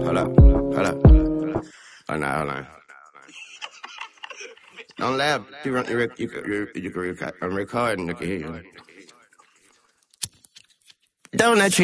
Hold up. Hold up. Oh, no, hold on. Don't laugh. You can record and you can hear you. Donut tree.